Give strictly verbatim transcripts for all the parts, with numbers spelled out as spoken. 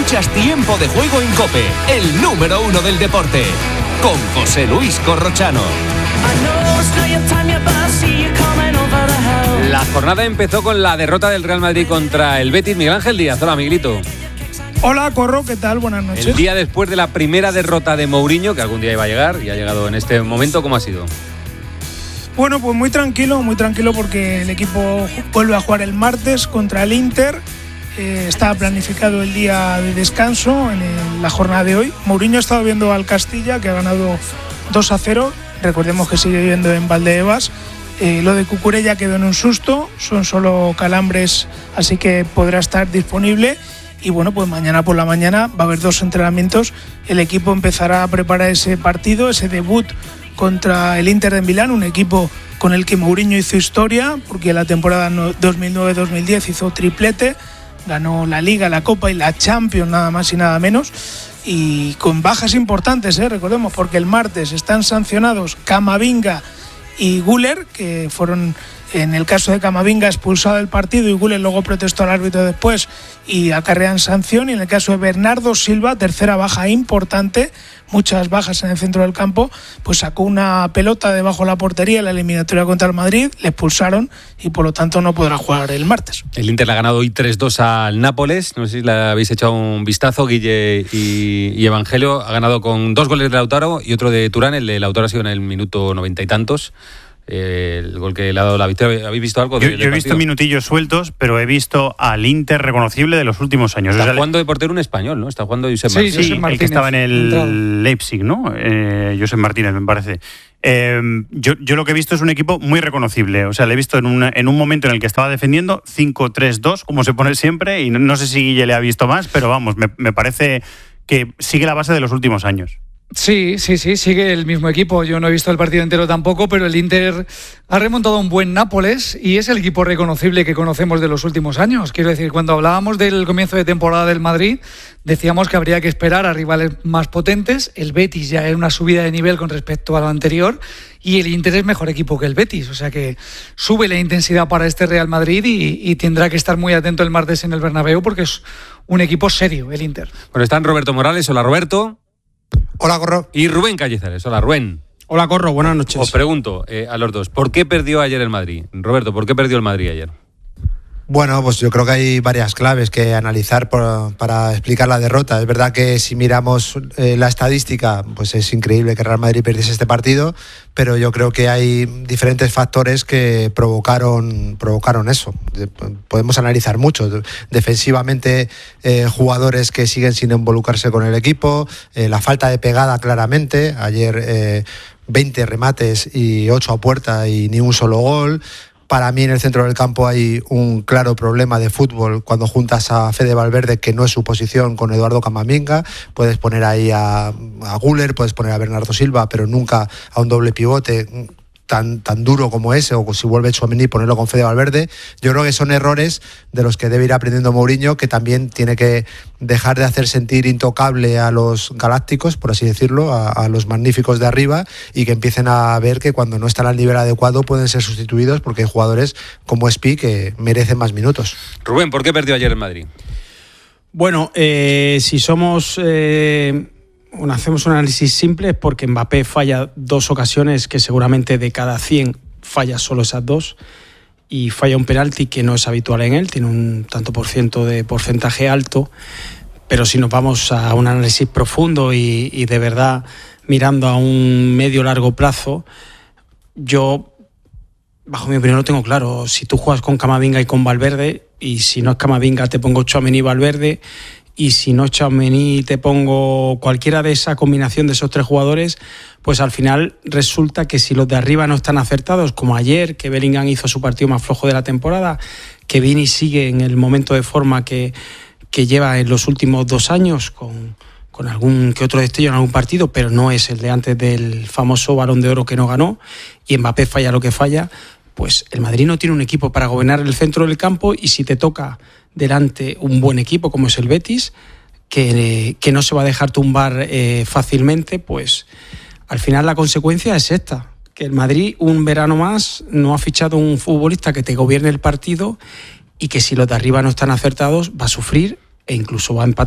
Escuchas Tiempo de Juego en COPE, el número uno del deporte, con José Luis Corrochano. La jornada empezó con la derrota del Real Madrid contra el Betis. Miguel Ángel Díaz, hola Miguelito. Hola Corro, ¿qué tal? Buenas noches. El día después de la primera derrota de Mourinho, que algún día iba a llegar y ha llegado en este momento, ¿cómo ha sido? Bueno, pues muy tranquilo, muy tranquilo porque el equipo vuelve a jugar el martes contra el Inter. Eh, está planificado el día de descanso en el, la jornada de hoy. Mourinho ha estado viendo al Castilla, que ha ganado dos a cero. Recordemos que sigue viviendo en Valdebebas. Eh, lo de Cucurella quedó en un susto, son solo calambres, así que podrá estar disponible. Y bueno, pues mañana por la mañana va a haber dos entrenamientos. El equipo empezará a preparar ese partido, ese debut contra el Inter de Milán, un equipo con el que Mourinho hizo historia, porque la temporada dos mil nueve dos mil diez hizo triplete, ganó la Liga, la Copa y la Champions, nada más y nada menos, y con bajas importantes, ¿eh? Recordemos, porque el martes están sancionados Camavinga y Güler, que fueron, en el caso de Camavinga, expulsado del partido, y Güler luego protestó al árbitro después y acarrean sanción. Y en el caso de Bernardo Silva, tercera baja importante, muchas bajas en el centro del campo, pues sacó una pelota debajo de la portería en la eliminatoria contra el Madrid, le expulsaron y por lo tanto no podrá jugar el martes. El Inter le ha ganado hoy tres dos al Nápoles, no sé si le habéis echado un vistazo, Guille y, y Evangelio. Ha ganado con dos goles de Lautaro y otro de Turán. El de Lautaro ha sido en el minuto noventa y tantos. Eh, el gol que le ha dado la victoria. ¿Habéis visto algo? Yo, de, yo he visto minutillos sueltos, pero he visto al Inter reconocible de los últimos años. Está o sea, jugando de portero un español, ¿no? Está jugando Josep sí, Martínez. Sí, Josep Martínez, el que estaba en el entrado. Leipzig, ¿no? Eh, Josep Martínez, me parece. Eh, yo, yo lo que he visto es un equipo muy reconocible. O sea, le he visto en, una, en un momento en el que estaba defendiendo cinco tres dos, como se pone siempre, y no, no sé si Guille le ha visto más, pero vamos, me, me parece que sigue la base de los últimos años. Sí, sí, sí, sigue el mismo equipo. Yo no he visto el partido entero tampoco, pero el Inter ha remontado un buen Nápoles y es el equipo reconocible que conocemos de los últimos años. Quiero decir, cuando hablábamos del comienzo de temporada del Madrid, decíamos que habría que esperar a rivales más potentes. El Betis ya era una subida de nivel con respecto a lo anterior y el Inter es mejor equipo que el Betis. O sea que sube la intensidad para este Real Madrid y, y tendrá que estar muy atento el martes en el Bernabéu porque es un equipo serio el Inter. Bueno, están Roberto Morales. Hola, Roberto. Hola, Corro. Y Rubén Cañizares. Hola, Rubén. Hola, Corro. Buenas noches. Os pregunto eh, a los dos, ¿por qué perdió ayer el Madrid? Roberto, ¿por qué perdió el Madrid ayer? Bueno, pues yo creo que hay varias claves que analizar por, para explicar la derrota. Es verdad que si miramos eh, la estadística, pues es increíble que Real Madrid perdiese este partido, pero yo creo que hay diferentes factores que provocaron, provocaron eso. Podemos analizar mucho. Defensivamente, eh, jugadores que siguen sin involucrarse con el equipo, eh, la falta de pegada claramente. Ayer eh, veinte remates y ocho a puerta y ni un solo gol. Para mí en el centro del campo hay un claro problema de fútbol cuando juntas a Fede Valverde, que no es su posición, con Eduardo Camavinga. Puedes poner ahí a, a Güler, puedes poner a Bernardo Silva, pero nunca a un doble pivote tan, tan duro como ese, o si vuelve Tchouaméni ponerlo con Fede Valverde. Yo creo que son errores de los que debe ir aprendiendo Mourinho, que también tiene que dejar de hacer sentir intocable a los galácticos, por así decirlo, a, a los magníficos de arriba, y que empiecen a ver que cuando no están al nivel adecuado pueden ser sustituidos, porque hay jugadores como Espi que merecen más minutos. Rubén, ¿por qué perdió ayer el Madrid? Bueno, eh, si somos... Eh... Bueno, hacemos un análisis simple, es porque Mbappé falla dos ocasiones que seguramente de cada cien falla solo esas dos, y falla un penalti que no es habitual en él, tiene un tanto por ciento de porcentaje alto. Pero si nos vamos a un análisis profundo y, y de verdad mirando a un medio largo plazo, yo, bajo mi opinión, lo tengo claro. Si tú juegas con Camavinga y con Valverde, y si no es Camavinga te pongo Tchouaméni y Valverde, y si no Tchouaméni te pongo cualquiera de esa combinación de esos tres jugadores, pues al final resulta que si los de arriba no están acertados, como ayer, que Bellingham hizo su partido más flojo de la temporada, que Vini sigue en el momento de forma que, que lleva en los últimos dos años, con, con algún que otro destello en algún partido, pero no es el de antes del famoso Balón de Oro que no ganó, y Mbappé falla lo que falla, pues el Madrid no tiene un equipo para gobernar el centro del campo, y si te toca delante un buen equipo como es el Betis, que, que no se va a dejar tumbar eh, fácilmente, pues al final la consecuencia es esta, que el Madrid un verano más no ha fichado un futbolista que te gobierne el partido, y que si los de arriba no están acertados va a sufrir e incluso va a empatar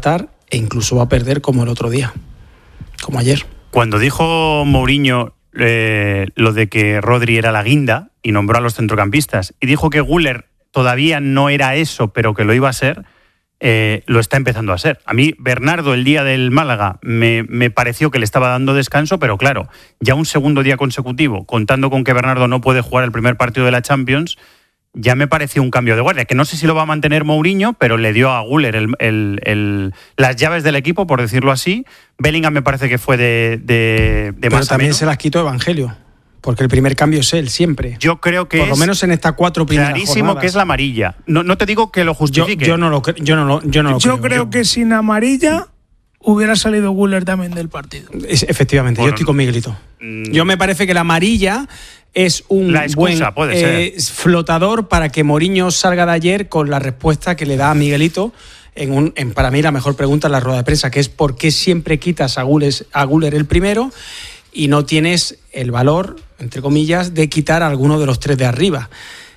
e incluso va a perder como el otro día, como ayer. Cuando dijo Mourinho eh, lo de que Rodri era la guinda y nombró a los centrocampistas y dijo que Güler todavía no era eso, pero que lo iba a ser, eh, lo está empezando a ser. A mí Bernardo el día del Málaga me, me pareció que le estaba dando descanso, pero claro, ya un segundo día consecutivo, contando con que Bernardo no puede jugar el primer partido de la Champions, ya me pareció un cambio de guardia, que no sé si lo va a mantener Mourinho, pero le dio a Güler el, el, el, las llaves del equipo, por decirlo así. Bellingham me parece que fue de, de, de pero más a también menos. se las quitó Evangelio, porque el primer cambio es él, siempre. Yo creo que por lo es menos en estas cuatro primeras clarísimo jornadas. que es la amarilla. No, no te digo que lo justifique. Yo, yo no lo, cre- yo no lo, yo no lo Yo creo. creo Yo- que sin amarilla hubiera salido Güler también del partido. Es- efectivamente, Bueno, yo estoy con Miguelito. mm, Yo me parece que la amarilla es un La excusa, buen puede eh, flotador para que Mourinho salga de ayer con la respuesta que le da a Miguelito en un en para mí la mejor pregunta en la rueda de prensa, que es ¿por qué siempre quitas a Güler, a Güler el primero y no tienes el valor, entre comillas, de quitar a alguno de los tres de arriba?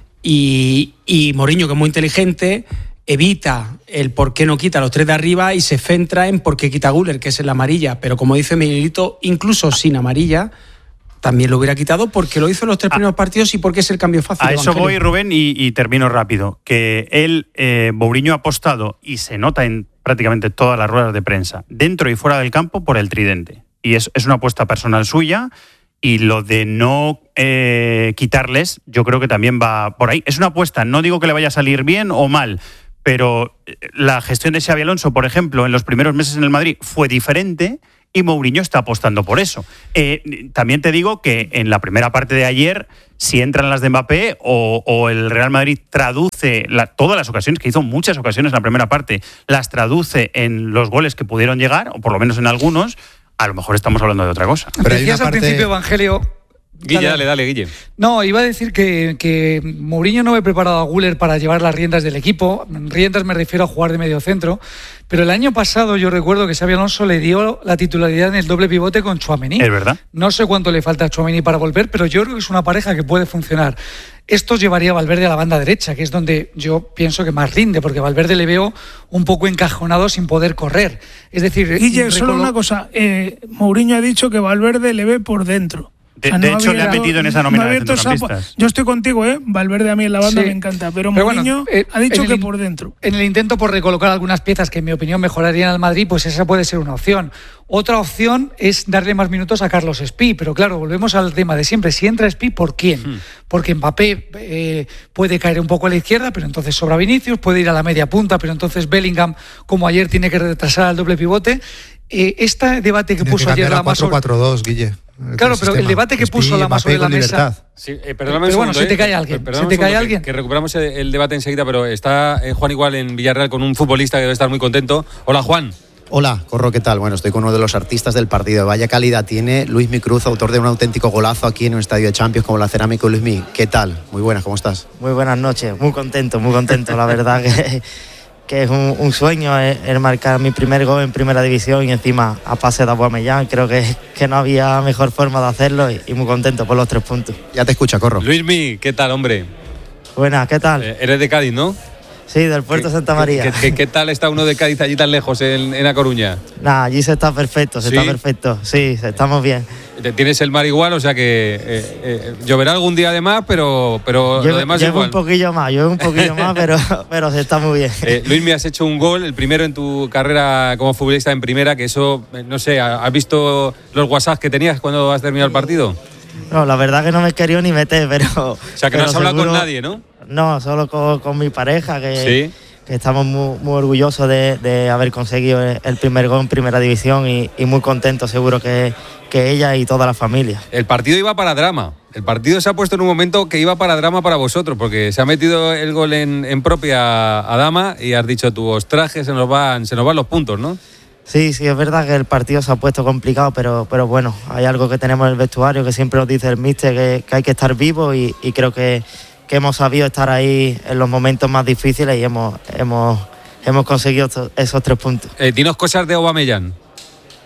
Y, y Mourinho, que es muy inteligente, evita el por qué no quita a los tres de arriba y se centra en por qué quita a Güler, que es en la amarilla. Pero como dice Miguelito, incluso sin amarilla, también lo hubiera quitado porque lo hizo en los tres primeros partidos y porque es el cambio fácil. A eso Evangelio. voy, Rubén, y, y termino rápido. Que él, eh, Mourinho ha apostado, y se nota en prácticamente todas las ruedas de prensa, dentro y fuera del campo, por el tridente. Y es, es una apuesta personal suya, y lo de no eh, quitarles, yo creo que también va por ahí. Es una apuesta, no digo que le vaya a salir bien o mal, pero la gestión de Xabi Alonso, por ejemplo, en los primeros meses en el Madrid fue diferente, y Mourinho está apostando por eso. Eh, también te digo que en la primera parte de ayer, si entran las de Mbappé o, o el Real Madrid traduce la, todas las ocasiones, que hizo muchas ocasiones en la primera parte, las traduce en los goles que pudieron llegar, o por lo menos en algunos, a lo mejor estamos hablando de otra cosa. Pero hay Decías una al parte- principio, Evangelio... Guille, dale, dale, Guille. No, iba a decir que, que Mourinho no había preparado a Güler para llevar las riendas del equipo. Riendas me refiero a jugar de medio centro. Pero el año pasado yo recuerdo que Xabi Alonso le dio la titularidad en el doble pivote con Tchouaméni. Es verdad. No sé cuánto le falta a Tchouaméni para volver, pero yo creo que es una pareja que puede funcionar. Esto llevaría a Valverde a la banda derecha, que es donde yo pienso que más rinde, porque a Valverde le veo un poco encajonado sin poder correr. Es decir, Guille, solo recolo- una cosa. Eh, Mourinho ha dicho que Valverde le ve por dentro. De- de hecho, le ha abierto- metido en esa no nómina ha de abierto esa- centrocampistas. Yo estoy contigo, ¿eh? Valverde a mí en la banda Sí. me encanta, pero, Pero bueno, Mourinho eh, ha dicho en que el- por dentro. En el intento por recolocar algunas piezas que en mi opinión mejorarían al Madrid, pues esa puede ser una opción. Otra opción es darle más minutos a Carlos Espí, pero claro, volvemos al tema de siempre. Si entra Espí, ¿por quién? Hmm. Porque Mbappé eh, puede caer un poco a la izquierda, pero entonces sobra Vinicius, puede ir a la media punta, pero entonces Bellingham, como ayer, tiene que retrasar al doble pivote. Eh, este debate que Tiene puso que ayer cambiar la a más cuatro cuatro dos, Guille. Claro, pero el debate que puso la más sobre la mesa- Sí, eh, perdóname Pero un bueno, segundo, se te eh, cae alguien, perdóname se te un cae segundo, alguien. Que, que recuperamos el, el debate enseguida, pero está eh, Juan igual en Villarreal con un futbolista que debe estar muy contento. Hola, Juan. Hola, Corro, ¿qué tal? Bueno, estoy con uno de los artistas del partido. Vaya calidad tiene Luismi Cruz, autor de un auténtico golazo aquí en un estadio de Champions como la Cerámica. Luismi, ¿qué tal? Muy buenas, ¿cómo estás? Muy buenas noches, muy contento, muy contento. La verdad que, que es un, un sueño el, el marcar mi primer gol en primera división y encima a pase de Aubameyang. Creo que, que no había mejor forma de hacerlo y, y muy contento por los tres puntos. Ya te escucha, Corro. Luismi, ¿qué tal, hombre? Buenas, ¿qué tal? Eh, eres de Cádiz, ¿no? Sí, del puerto ¿Qué- Santa María. ¿Qué, qué, qué tal está uno de Cádiz allí tan lejos, en, en A Coruña? Nah, allí se está perfecto, se ¿Sí? está perfecto. Sí, estamos bien. Tienes el mar igual, o sea que eh, eh, lloverá algún día de más, pero, pero lo Llevo, demás llevo igual. un poquillo más, llevo un poquillo más, pero, pero se está muy bien. Eh, Luismi, has hecho un gol, el primero en tu carrera como futbolista en primera, que eso, eh, no sé, ¿has visto los WhatsApp que tenías cuando has terminado el partido? No, la verdad que no me he querido ni meter, pero... O sea, que no pero has hablado seguro- con nadie, ¿no? No, solo con, con mi pareja, que, Sí. que estamos muy, muy orgullosos de, de haber conseguido el, el primer gol en primera división y, y muy contentos seguro que, que ella y toda la familia. El partido iba para drama. El partido se ha puesto en un momento que iba para drama para vosotros, porque se ha metido el gol en, en propia Adama y has dicho tú, ostraje, se nos van, se nos van los puntos, ¿no? Sí, sí, es verdad que el partido se ha puesto complicado, pero, pero bueno, hay algo que tenemos en el vestuario que siempre nos dice el míster, que, que hay que estar vivo y, y creo que, que hemos sabido estar ahí en los momentos más difíciles y hemos, hemos, hemos conseguido esos tres puntos. Eh, dinos cosas de Aubameyang.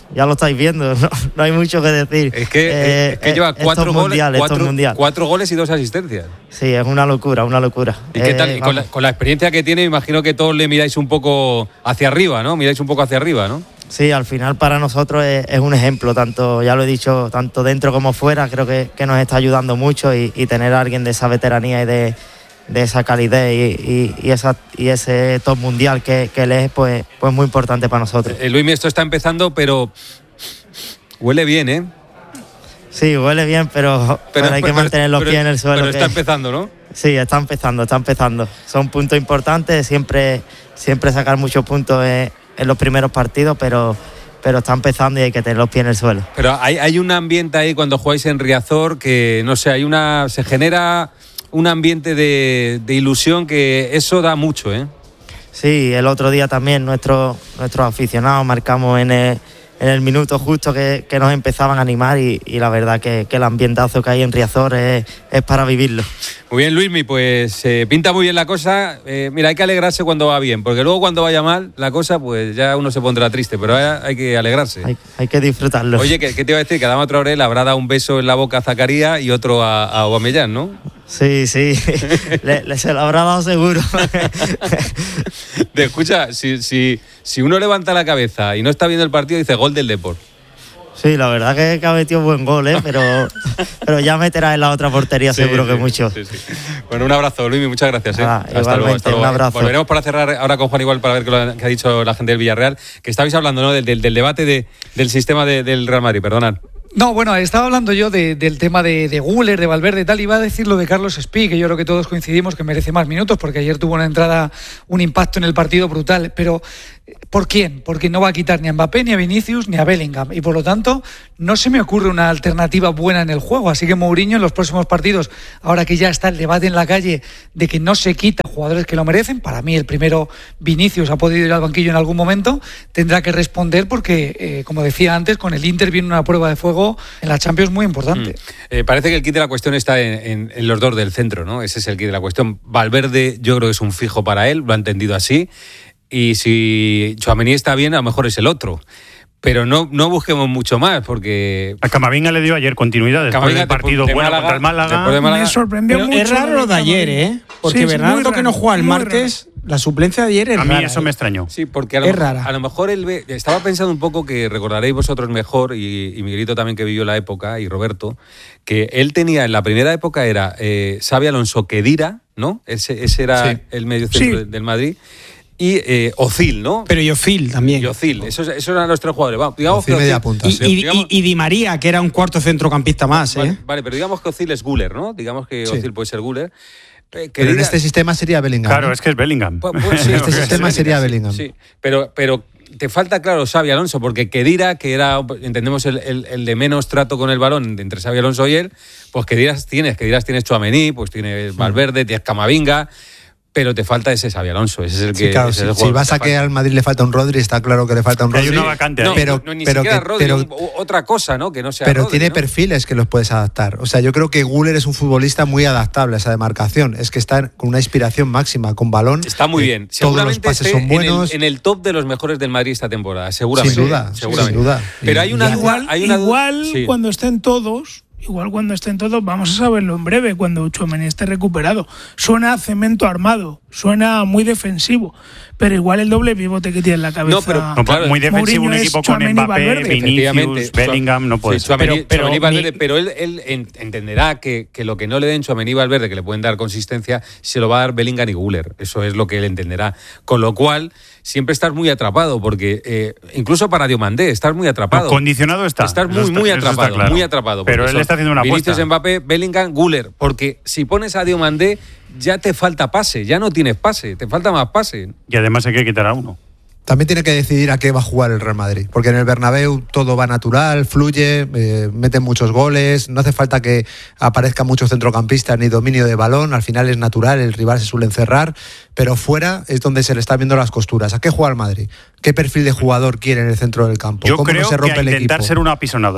ya lo estáis viendo, no, no hay mucho que decir. Es que, eh, es que lleva cuatro goles, mundial, cuatro, mundial. cuatro goles y dos asistencias. Sí, es una locura, una locura. ¿Y qué tal? Eh, con, la, con la experiencia que tiene, imagino que todos le miráis un poco hacia arriba, ¿no? Miráis un poco hacia arriba, ¿no? Sí, al final para nosotros es, es un ejemplo, tanto, ya lo he dicho, tanto dentro como fuera, creo que, que nos está ayudando mucho y, y tener a alguien de esa veteranía y de, de esa calidez y, y, y, esa, y ese top mundial que, que él es, pues, pues muy importante para nosotros. Eh, Luismi, esto está empezando, pero huele bien, ¿eh? Sí, huele bien, pero, pero, pero hay que pero, mantener los pero, pies en el suelo. Pero está que, empezando, ¿no? Sí, está empezando, está empezando. Son puntos importantes, siempre, siempre sacar muchos puntos en, en los primeros partidos, pero, pero está empezando y hay que tener los pies en el suelo. Pero hay, hay un ambiente ahí cuando jugáis en Riazor que, no sé, hay una se genera un ambiente de, de ilusión que eso da mucho, ¿eh? Sí, el otro día también nuestros nuestros aficionados marcamos en el, en el minuto justo que, que nos empezaban a animar y, y la verdad que, que el ambientazo que hay en Riazor es, es para vivirlo. Muy bien, Luismi, pues eh, pinta muy bien la cosa. Eh, mira, hay que alegrarse cuando va bien, porque luego cuando vaya mal la cosa, pues ya uno se pondrá triste, pero hay, hay que alegrarse. Hay, hay que disfrutarlo. Oye, ¿qué, ¿qué te iba a decir? Que Adama Traoré le habrá dado un beso en la boca a Zakaria y otro a, a Aubameyang, ¿no? Sí, sí, le, le se lo habrá dado seguro. Te escucha, si, si, si uno levanta la cabeza y no está viendo el partido, dice gol del Depor. Sí, la verdad que ha metido buen gol, ¿eh? pero, pero ya meterá en la otra portería sí, seguro sí, que mucho. Sí, sí. Bueno, un abrazo, Luis, muchas gracias. ¿eh? Ah, hasta luego, hasta luego. Un abrazo. Volveremos para cerrar ahora con Juan igual para ver qué, lo, qué ha dicho la gente del Villarreal, que estabais hablando, ¿no? del, del, del debate de, del sistema de, del Real Madrid, perdonad. No, bueno, estaba hablando yo de, del tema de, de Güler, de Valverde y tal, iba a decir lo de Carlos Espí, que yo creo que todos coincidimos que merece más minutos, porque ayer tuvo una entrada, un impacto en el partido brutal, pero ¿por quién? Porque no va a quitar ni a Mbappé, ni a Vinicius, ni a Bellingham, y por lo tanto no se me ocurre una alternativa buena en el juego, así que Mourinho en los próximos partidos, ahora que ya está el debate en la calle de que no se quita jugadores que lo merecen, para mí el primero Vinicius ha podido ir al banquillo en algún momento, tendrá que responder porque, eh, como decía antes, con el Inter viene una prueba de fuego en la Champions muy importante. Mm. Eh, parece que el kit de la cuestión está en, en, en los dos del centro, ¿no? Ese es el kit de la cuestión. Valverde yo creo que es un fijo para él, lo ha entendido así, y si Tchouaméni está bien, a lo mejor es el otro. Pero no, no busquemos mucho más, porque... A Camavinga le dio ayer continuidad después Camavinga del partido de bueno Málaga, contra el Málaga. De Málaga. Me sorprendió Pero mucho. Es raro lo de ayer, ¿eh? Porque sí, Bernardo, que no juega el martes, la suplencia de ayer es rara. A mí rara, eso ¿eh? me extrañó. Sí, porque a lo, es mejor, rara. a lo mejor él ve, estaba pensando un poco que recordaréis vosotros mejor, y, y Miguelito también que vivió la época, y Roberto, que él tenía, en la primera época era eh, Xabi Alonso Khedira, ¿no? Ese, ese era sí. el medio centro sí. del Madrid. Y eh, Ozil, ¿no? Pero y Ozil también. Y Ozil, esos, esos eran los tres jugadores. Vamos, digamos Ozil que media Ozil, punta, y, sí. y, digamos, y, y Di María, que era un cuarto centrocampista más, ¿eh? Vale, vale, pero digamos que Ozil es Güler, ¿no? Digamos que Ozil sí. puede ser Güler. Eh, pero diga, en este sistema sería Bellingham. Claro, ¿no? es que es Bellingham. Pues, pues, sí, en este sistema sería Bellingham. Sí, pero, pero te falta, claro, Xabi Alonso, porque Khedira, que era, entendemos, el, el, el de menos trato con el balón entre Xabi Alonso y él, pues Khedira tienes, Khedira tienes Tchouaméni, pues tienes Valverde, tienes Camavinga. Pero te falta ese Xabi Alonso, ese es el que... Sí, claro, ese si, es el si vas a que al Madrid le falta un Rodri, está claro que le falta un Rodri. Hay una vacante. No, pero, no, no, ni pero siquiera que, Rodri, pero, un, otra cosa, ¿no? Que no sea Pero Rodri, tiene ¿no? perfiles que los puedes adaptar. O sea, yo creo que Güler es un futbolista muy adaptable a esa demarcación. Es que está con una inspiración máxima, con balón. Está muy bien. Eh, todos los pases son buenos. En el, en el top de los mejores del Madrid esta temporada, seguramente. Sin duda, seguramente. sin duda. Pero hay una igual, duda, hay una igual duda, sí. cuando estén todos... Igual cuando estén todos, vamos a saberlo en breve, cuando Tchouaméni esté recuperado. Suena a cemento armado, suena muy defensivo, pero igual el doble pivote que tiene en la cabeza. No, pero no, claro, muy defensivo Mourinho un equipo con Mbappé, Vinicius, Bellingham, no puede sí, ser. Pero, pero, pero, mi... Valverde, pero él, él entenderá que, que lo que no le den Tchouaméni y Valverde, que le pueden dar consistencia, se lo va a dar Bellingham y Güler. Eso es lo que él entenderá. Con lo cual, siempre estás muy atrapado, porque eh, incluso para Diomandé estás muy atrapado. No, condicionado está. Estás muy, está, muy atrapado, claro. muy atrapado. Pero él está haciendo una apuesta. Vinicius, Mbappé, Bellingham, Güler, porque si pones a Diomandé ya te falta pase, ya no tienes pase, te falta más pase. Y además hay que quitar a uno. También tiene que decidir a qué va a jugar el Real Madrid, porque en el Bernabéu todo va natural, fluye, eh, meten muchos goles, no hace falta que aparezcan muchos centrocampistas ni dominio de balón, al final es natural, el rival se suele encerrar, pero fuera es donde se le está viendo las costuras. ¿A qué juega el Madrid? ¿Qué perfil de jugador quiere en el centro del campo? Yo ¿Cómo creo no se rompe que a el intentar equipo? ser una apisonadora.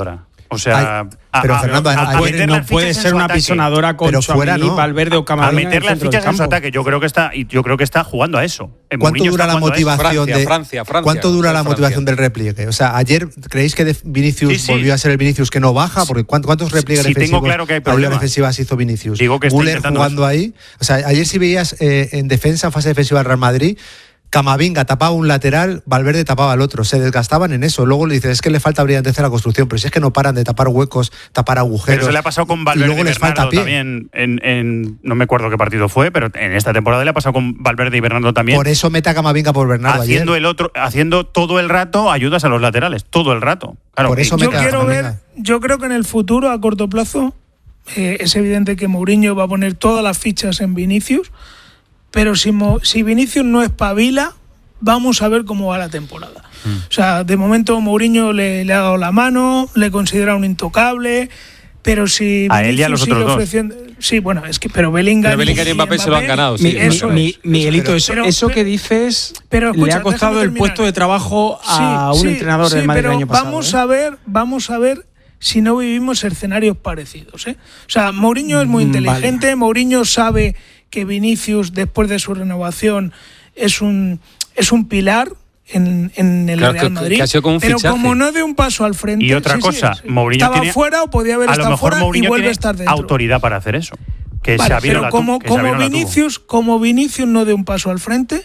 O sea, Ay, pero a, Fernando, a, a, a ayer no puede ser una pisonadora con Tchouaméni, ¿no? Valverde o Camavinga. A meter las fichas en su ataque, yo creo que está, y yo creo que está jugando a eso. ¿Cuánto dura la motivación Francia, de Francia, Francia, ¿Cuánto dura la Francia. motivación del repliegue? O sea, ayer creéis que Vinicius sí, sí. volvió a ser el Vinicius que no baja, porque ¿cuántos repliegues sí, defensivos tengo claro que hay ayudas problemas. defensivas hizo Vinicius? Digo que está Güler intentando jugando eso. ahí. O sea, ayer si veías eh, en defensa, en fase defensiva del Real Madrid, Camavinga tapaba un lateral, Valverde tapaba el otro. Se desgastaban en eso. Luego le dices, es que le falta brillantez a la construcción, pero si es que no paran de tapar huecos, tapar agujeros. Pero eso le ha pasado con y Valverde luego y les falta Bernardo pie. también. En, en, no me acuerdo qué partido fue, pero en esta temporada le ha pasado con Valverde y Bernardo también. Por eso mete a Camavinga por Bernardo haciendo ayer. el otro, haciendo todo el rato ayudas a los laterales, todo el rato. Claro, Por eso Yo mete a quiero Camavinga. ver, yo creo que en el futuro, a corto plazo, eh, es evidente que Mourinho va a poner todas las fichas en Vinicius, pero si, Mo, si Vinicius no espabila, vamos a ver cómo va la temporada. Mm. O sea, de momento Mourinho le, le ha dado la mano, le considera un intocable, pero si a él y a los sigue otros dos. ofreciendo, sí, bueno, es que pero Bellingham, pero Bellingham y Mbappé, Mbappé se lo han ganado. Sí, mi, eso mi, es, Miguelito, pero, eso, pero, eso pero, que dices pero, escucha, le ha costado el puesto de trabajo a sí, un sí, entrenador sí, del Madrid pero el año pasado. Vamos ¿eh? a ver, vamos a ver si no vivimos escenarios parecidos, ¿eh? O sea, Mourinho es muy inteligente, vale. Mourinho sabe que Vinicius, después de su renovación, es un, es un pilar en, en el claro, Real que, Madrid, que ha sido como un pero fichaje. como no de un paso al frente. Y otra sí, cosa, sí, sí. Mourinho estaba tiene, fuera o podía haber a estado lo mejor fuera Mourinho y vuelve tiene a estar dentro. autoridad para hacer eso. Que vale, se pero la como, que como Vinicius, como Vinicius no de un paso al frente,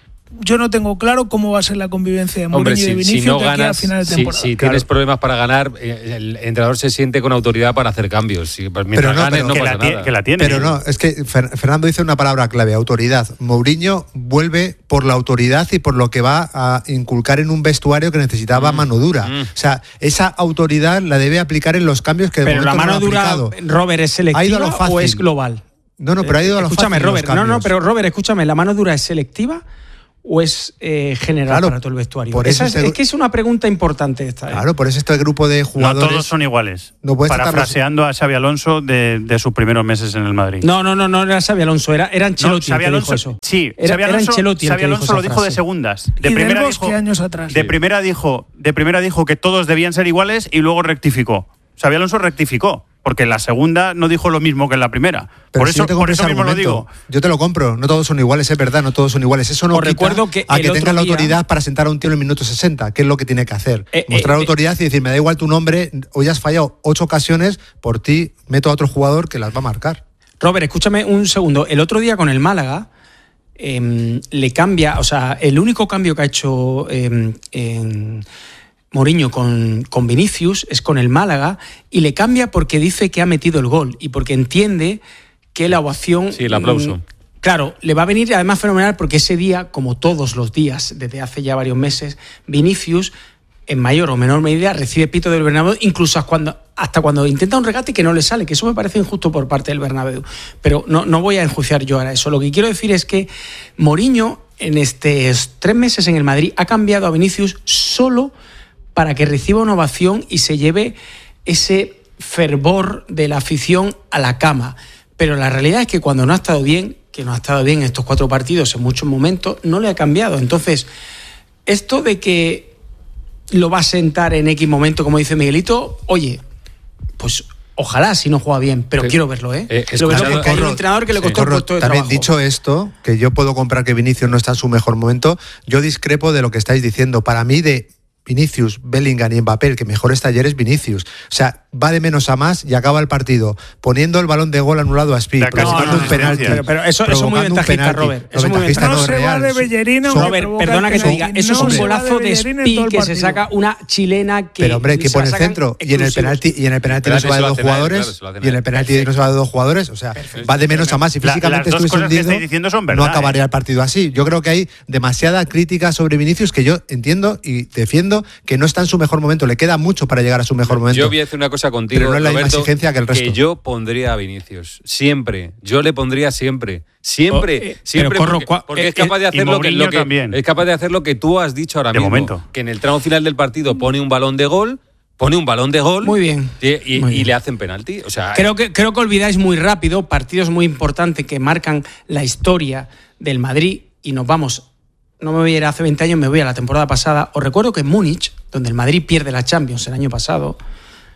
yo no tengo claro cómo va a ser la convivencia de Mourinho Hombre, y de si, Vinicius si no de aquí ganas, a final de si, temporada. si claro. tienes problemas para ganar, el entrenador se siente con autoridad para hacer cambios. Si, mientras pero no, ganes pero no que pasa la nada. Que la tiene. Pero no, es que Fernando dice una palabra clave, autoridad. Mourinho vuelve por la autoridad y por lo que va a inculcar en un vestuario que necesitaba mm. mano dura. Mm. O sea, esa autoridad la debe aplicar en los cambios que de pero momento la mano no ha dura, aplicado. Robert, ¿es selectiva o es global? No, no, pero ha ido a lo Escúchame, fácil Robert, no, no, pero Robert, escúchame, ¿la mano dura es selectiva o es eh, general claro, para todo el vestuario? Por eso Esa es, este, es que es una pregunta importante esta. Claro, ¿eh? Por eso este grupo de jugadores... No todos son iguales. No Parafraseando a Xabi Alonso de, de sus primeros meses en el Madrid. No, no, no, no era Xabi Alonso, era, era Ancelotti no, el que Alonso, dijo eso. Sí, era, Xabi Alonso, era Ancelotti Xabi Alonso dijo lo dijo de segundas. De y primera del dijo, años atrás. De sí. primera dijo, de primera dijo que todos debían ser iguales y luego rectificó. Xabi Alonso rectificó. Porque en la segunda no dijo lo mismo que en la primera. Pero por si eso, te por eso mismo argumento, lo digo. Yo te lo compro. No todos son iguales, es verdad, no todos son iguales. Eso no Os quita recuerdo que a que tenga la día... autoridad para sentar a un tío en el minuto sesenta, que es lo que tiene que hacer. Eh, Mostrar eh, autoridad y decir, me da igual tu nombre, hoy has fallado ocho ocasiones, por ti meto a otro jugador que las va a marcar. Robert, escúchame un segundo. El otro día con el Málaga eh, le cambia, o sea, el único cambio que ha hecho... Eh, eh, Mourinho con, con Vinicius es con el Málaga y le cambia porque dice que ha metido el gol y porque entiende que la ovación... Sí, el aplauso. Mmm, claro, le va a venir además fenomenal porque ese día, como todos los días desde hace ya varios meses, Vinicius en mayor o menor medida recibe pito del Bernabéu, incluso cuando, hasta cuando intenta un regate que no le sale, que eso me parece injusto por parte del Bernabéu. Pero no, no voy a enjuiciar yo ahora eso. Lo que quiero decir es que Mourinho en estos tres meses en el Madrid ha cambiado a Vinicius solo para que reciba una ovación y se lleve ese fervor de la afición a la cama. Pero la realidad es que cuando no ha estado bien, que no ha estado bien en estos cuatro partidos en muchos momentos, no le ha cambiado. Entonces, esto de que lo va a sentar en X momento, como dice Miguelito, oye, pues ojalá si no juega bien, pero sí. quiero verlo, ¿eh? eh quiero verlo porque hay un entrenador que le costó sí. el puesto de También trabajo. Dicho esto, que yo puedo comprar que Vinicius no está en su mejor momento, yo discrepo de lo que estáis diciendo. Para mí, de Vinicius, Bellingham y Mbappé, el que mejor está ayer es Vinicius. O sea, va de menos a más y acaba el partido poniendo el balón de gol anulado a Speed, provocando no, no, un penalti. Pero, pero eso, eso es muy ventajista, Robert. Eso no, muy ventajista. No, no se va de Bellerino. Robert, perdona que te diga, eso es un golazo de, de Speed que se saca una chilena que... Pero hombre, que pone el centro y en el penalti y en el penalti no se va de dos jugadores y en el penalti no se va de dos jugadores. O sea, va de menos a más y físicamente estuviese hundido, no acabaría el partido así. Yo creo que hay demasiada crítica sobre Vinicius que yo entiendo y defiendo que no está en su mejor momento, le queda mucho para llegar a su mejor momento. Yo voy a decir una cosa contigo, pero no es la Roberto, misma exigencia que el resto. Que yo pondría a Vinicius, siempre, yo le pondría siempre, siempre, oh, eh, siempre, corro, porque, porque eh, es capaz de hacer lo que, lo que es capaz de hacer lo que tú has dicho ahora de mismo, momento. Que en el tramo final del partido pone un balón de gol, pone un balón de gol, muy bien, y, y, muy bien. y le hacen penalti. O sea, creo que creo que olvidáis muy rápido partidos muy importantes que marcan la historia del Madrid y nos vamos. No me voy a ir hace veinte años, me voy a la temporada pasada. Os recuerdo que en Múnich, donde el Madrid pierde la Champions el año pasado,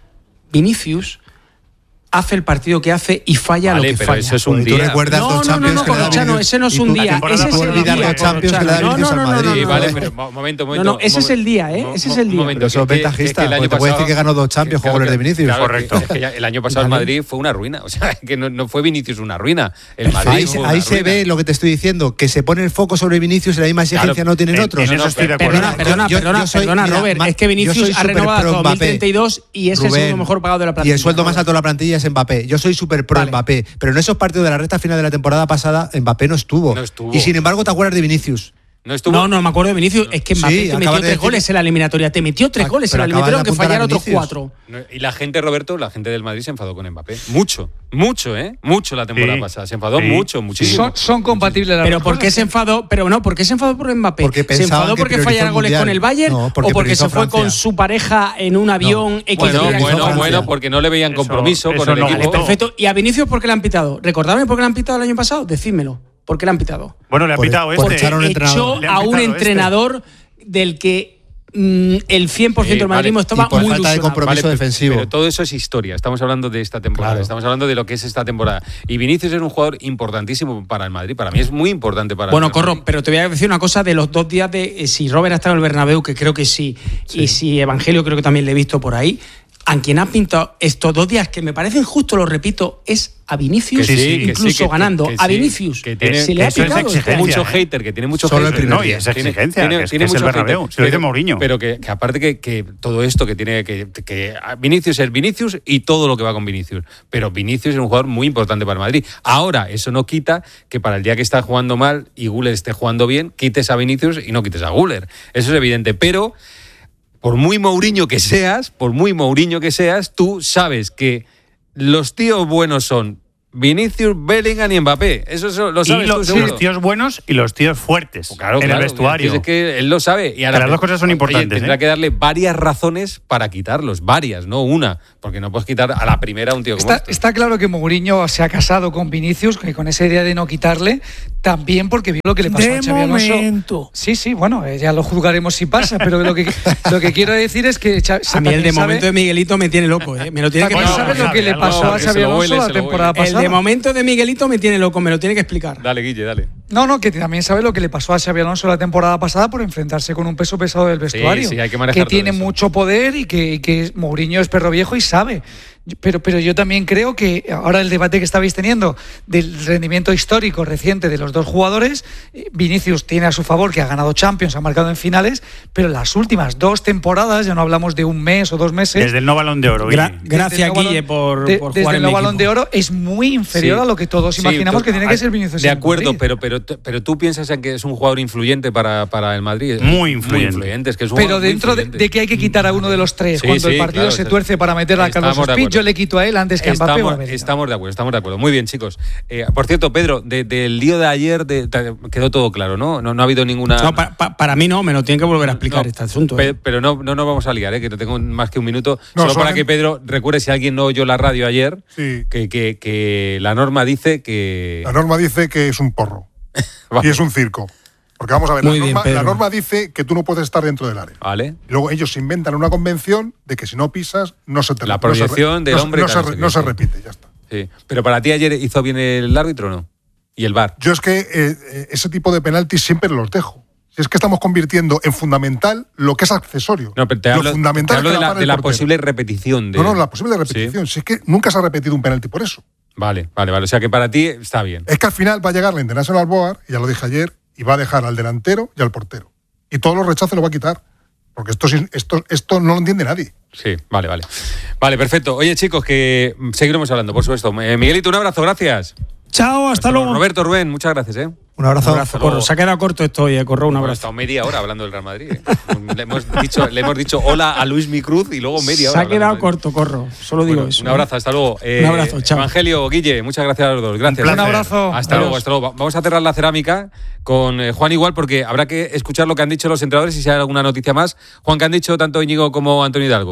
Vinicius hace el partido que hace y falla vale, lo que pero falla. Eso es un ¿Tú día. recuerdas no, dos no, Champions no, no, que le da Corrochano, Vinicius? ese no es Y un tú- día, ese es el olvidar día. dos Champions que le da No, Vinicius no, al no, no, Madrid. no, Sí, vale, no, pero no. un momento, un No, momento. no, ese es el día, ¿eh? Ese es el día. Pero eso es ventajista, porque te puede decir que ganó dos Champions con goles de Vinicius. Correcto. Es que ya el año pasado el Madrid fue una ruina. O sea, que no, no fue Vinicius una ruina. El Madrid Ahí, fue se- una ahí se ruina. ve lo que te estoy diciendo, que se pone el foco sobre Vinicius y la misma exigencia Claro, no tienen en- otros. en eso estoy de acuerdo. Perdona, perdona, Yo- yo- perdona, yo soy- perdona, mira, Robert. ma- Es que yo Vinicius soy ha súper renovado pro hasta Mbappé. dos mil treinta y dos y es el Rubén, segundo mejor pagado de la plantilla. Y el sueldo más alto de la plantilla es Mbappé. Yo soy súper pro Vale. Mbappé, pero en esos partidos de la recta final de la temporada pasada, Mbappé no estuvo. No estuvo. Y sin embargo, te acuerdas de Vinicius. No estuvo. No, no me acuerdo de Vinicius. Es que Mbappé Sí, te acabas metió de tres decir- goles en la eliminatoria. Te metió tres Ah, goles en pero la acabas de eliminatoria, aunque apuntar a fallara otros Vinicius. cuatro. No, Y la gente, Roberto, la gente del Madrid se enfadó con Mbappé. Mucho, mucho, ¿eh? Mucho la temporada Sí. pasada. Se enfadó Sí. mucho, muchísimo. Son, son compatibles las Pero dos ¿por qué cosas, se ¿eh? enfadó? Pero no, ¿por qué se enfadó por Mbappé? Porque ¿Se pensaban enfadó que porque priorizó fallara el goles Mundial. con el Bayern? No, porque ¿O porque se priorizó fue con Francia. su pareja en un avión X Bueno, días? bueno, Francia. bueno, porque no le veían Eso- compromiso eso con el no equipo. gustó. Perfecto. ¿Y a Vinicius por qué le han pitado? ¿Recordadme por qué le han pitado el año pasado? Decídmelo. ¿Por qué le han pitado? Bueno, le ha Por- pitado por este. echar a un entrenador. Echó Le han a un pitado este. entrenador del que mm, el cien por ciento Sí, del madridismo vale. estaba Y por muy falta de ilusionado. compromiso pero- defensivo. Pero todo eso es historia. Estamos hablando de esta temporada. Claro. Estamos hablando de lo que es esta temporada. Y Vinicius es un jugador importantísimo para el Madrid. Para mí es muy importante para Bueno, el Madrid. Corro, pero te voy a decir una cosa de los dos días de eh, si Robert ha estado en el Bernabéu, que creo que sí, y si Evangelio creo que también le he visto por ahí. A quien ha pintado estos dos días, que me parecen justo, lo repito, es a Vinicius, Que sí, que incluso sí, que- ganando. que a sí, Vinicius que tiene- se le ha eso es pitado. exigencia, este año. mucho ¿eh? hater, que tiene mucho Solo el hater. primer No, y día. es exigencia, que es, que es mucho el hater. Bernabéu. Se lo dice Pero- Mourinho. Pero que, que aparte que, que todo esto que tiene que, que Vinicius es Vinicius y todo lo que va con Vinicius. Pero Vinicius es un jugador muy importante para el Madrid. Ahora, eso no quita que para el día que está jugando mal y Güler esté jugando bien, quites a Vinicius y no quites a Güler. Eso es evidente. Pero por muy Mourinho que seas, por muy Mourinho que seas, tú sabes que los tíos buenos son Vinicius, Bellingham y Mbappé. Eso, eso lo Y sabes tú, los, seguro. los tíos buenos y los tíos fuertes Pues claro, en claro, el vestuario. Es que él lo sabe. Y ahora, Que las dos cosas son oye, importantes, tendrá ¿eh? que darle varias razones para quitarlos. Varias, no una. Porque no puedes quitar a la primera a un tío como Está, este. está claro que Mourinho se ha casado con Vinicius, que con esa idea de no quitarle, también porque vio lo que le pasó De a Xabi Alonso. momento. Sí, sí, bueno, eh, ya lo juzgaremos si pasa, pero lo que, lo que quiero decir es que Xa- A mí el de también sabe- momento de Miguelito me tiene loco, ¿eh? Me lo tiene que también explicar. sabe lo que le Xabi pasó a Alonso, Xabi se lo Alonso huele, la se lo temporada huele. El pasada. de momento de Miguelito me tiene loco, me lo tiene que explicar. Dale, Guille, dale. No, no, que también sabe lo que le pasó a Xabi Alonso la temporada pasada por enfrentarse con un peso pesado del vestuario. sí, hay que manejar todo tiene eso. mucho poder y que, y que Mourinho es perro viejo y sabe. Pero, pero yo también creo que ahora el debate que estabais teniendo del rendimiento histórico reciente de los dos jugadores, eh, Vinicius tiene a su favor que ha ganado Champions, ha marcado en finales, pero las últimas dos temporadas, ya no hablamos de un mes o dos meses. Desde el no Balón de Oro. Gra- Guille. desde gracias, el no Guille, balón- por, de- por desde jugar el en no mi balón equipo. de oro es muy inferior Sí. a lo que todos Sí, imaginamos tú- que tiene que ah, ser Vinicius. De en acuerdo, Madrid. pero, pero, pero tú piensas en que es un jugador influyente para, para el Madrid. Muy influyente. Muy influyente. Es que es un Pero jugador muy dentro de, influyente. de que hay que quitar a uno de los tres, Sí, cuando sí, el partido claro, se está- tuerce para meter a Carlos estamos de Speed, acuerdo. yo le quito a él antes que a Mbappé o a Estamos, Bellingham. estamos de acuerdo, estamos de acuerdo. Muy bien, chicos. Eh, por cierto, Pedro, de- del lío de ayer de- te- quedó todo claro, ¿no? No, no ha habido ninguna... No, pa- pa- para mí no, me lo tienen que volver a explicar No, este asunto. pe- ¿eh? Pero no, no nos vamos a liar, ¿eh? Que no tengo más que un minuto. No, Solo para solamente- que Pedro recuerde, si alguien no oyó la radio ayer, Sí. que, que, que la norma dice que... La norma dice que es un porro Vale. y es un circo. Porque vamos a ver, Muy la bien, norma, Pedro. la norma dice que tú no puedes estar dentro del área. Vale. Y luego ellos se inventan una convención de que si no pisas, no se te La no se re- proyección del no se- hombre No, tal, se, no sé re- qué, no se sí. repite, ya está. Sí. Pero para ti ayer hizo bien el árbitro o no? Y el V A R. Yo es que eh, eh, ese tipo de penaltis siempre los dejo. Si es que estamos convirtiendo en fundamental lo que es accesorio. No, pero te lo hablo, fundamental te hablo es de que la, para de el la portero. posible repetición. De... No, no, la posible repetición. Sí. Si es que nunca se ha repetido un penalti por eso. Vale, vale, vale. O sea que para ti está bien. Es que al final va a llegar la International Board, y ya lo dije ayer, y va a dejar al delantero y al portero. Y todos los rechazos lo va a quitar. Porque esto, sí- esto, esto no lo entiende nadie. Sí, vale, vale. Vale, perfecto. Oye, chicos, que seguiremos hablando, por supuesto. Eh, Miguelito, un abrazo, gracias. Chao, hasta luego. Roberto, Rubén, muchas gracias, ¿eh? Un abrazo. Un abrazo, Corro. Se ha quedado corto esto hoy, eh, Corro, un Hemos abrazo. estado media hora hablando del Real Madrid. ¿eh? le, hemos dicho, le hemos dicho hola a Luis Micruz y luego media Se hora. ha quedado hablando del Madrid. corto, Corro. Solo digo Bueno, eso. un abrazo, hasta luego. Eh, Un abrazo, chao. Evangelio, Guille, muchas gracias a los dos. Gracias. Un Un abrazo. Hasta Adiós. luego, hasta luego. Vamos a cerrar la cerámica con eh, Juan igual, porque habrá que escuchar lo que han dicho los entrenadores y si hay alguna noticia más. Juan, ¿qué han dicho tanto Íñigo como Antonio Hidalgo?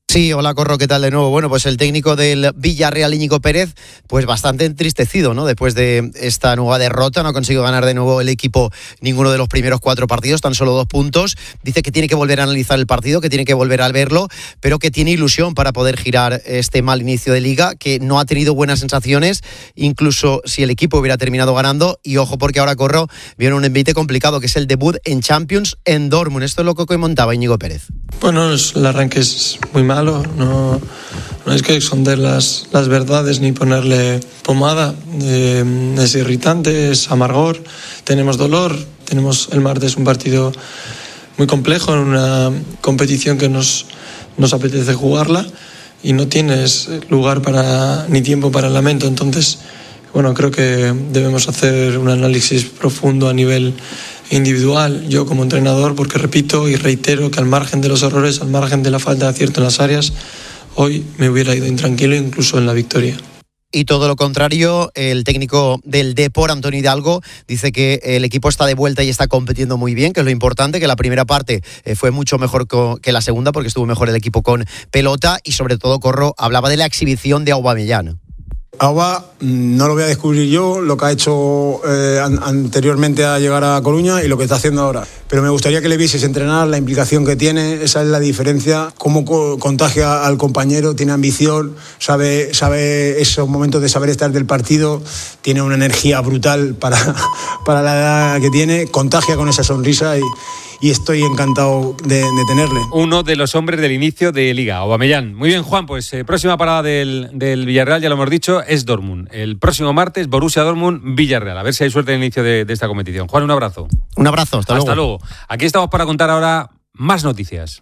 Sí, hola Corro, ¿qué tal de nuevo? Bueno, pues el técnico del Villarreal, Íñigo Pérez, pues bastante entristecido, ¿no? Después de esta nueva derrota, no ha conseguido ganar de nuevo el equipo ninguno de los primeros cuatro partidos, tan solo dos puntos. Dice que tiene que volver a analizar el partido, que tiene que volver a verlo, pero que tiene ilusión para poder girar este mal inicio de liga, que no ha tenido buenas sensaciones, incluso si el equipo hubiera terminado ganando. Y ojo, porque ahora Corro viene un envite complicado, que es el debut en Champions en Dortmund. Esto es lo que comentaba Íñigo Pérez. Bueno, el arranque es muy malo, no, no hay que esconder las, las verdades ni ponerle pomada, eh, es irritante, es amargor, tenemos dolor, tenemos el martes un partido muy complejo en una competición que nos, nos apetece jugarla y no tienes lugar para, ni tiempo para el lamento, entonces bueno, creo que debemos hacer un análisis profundo a nivel individual, yo como entrenador, porque repito y reitero que al margen de los errores, al margen de la falta de acierto en las áreas, hoy me hubiera ido intranquilo incluso en la victoria. Y todo lo contrario, el técnico del Depor, Antonio Hidalgo, dice que el equipo está de vuelta y está compitiendo muy bien, que es lo importante, que la primera parte fue mucho mejor que la segunda porque estuvo mejor el equipo con pelota y sobre todo Corro hablaba de la exhibición de Aubameyang. Auba no lo voy a descubrir yo, lo que ha hecho eh, an- anteriormente a llegar a Coruña y lo que está haciendo ahora. Pero me gustaría que le vieses entrenar, la implicación que tiene, esa es la diferencia, cómo co- contagia al compañero, tiene ambición, sabe, sabe esos momentos de saber estar del partido, tiene una energía brutal para, para la edad que tiene, contagia con esa sonrisa y... y estoy encantado de, de tenerle. Uno de los hombres del inicio de Liga, Aubameyang. Muy bien, Juan, pues eh, próxima parada del, del Villarreal, ya lo hemos dicho, es Dortmund. El próximo martes, Borussia Dortmund, Villarreal. A ver si hay suerte en el inicio de, de esta competición. Juan, un abrazo. Un abrazo, hasta, hasta luego. luego. Aquí estamos para contar ahora más noticias.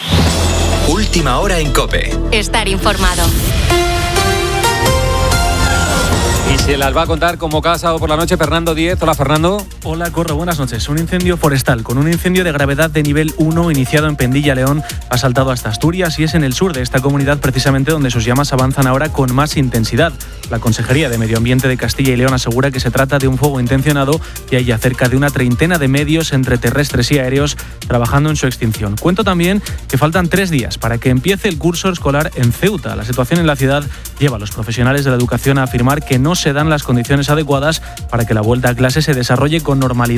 Última hora en COPE. Estar informado. Y se las va a contar como cada sábado por la noche Fernando Díez. Hola, Fernando. Hola, Corro, buenas noches. Un incendio forestal con un incendio de gravedad de nivel uno iniciado en Pendilla, León, ha saltado hasta Asturias y es en el sur de esta comunidad precisamente donde sus llamas avanzan ahora con más intensidad. La Consejería de Medio Ambiente de Castilla y León asegura que se trata de un fuego intencionado y hay ya cerca de una treintena de medios entre terrestres y aéreos trabajando en su extinción. Cuento también que faltan tres días para que empiece el curso escolar en Ceuta. La situación en la ciudad lleva a los profesionales de la educación a afirmar que no se dan las condiciones adecuadas para que la vuelta a clase se desarrolle con normalidad.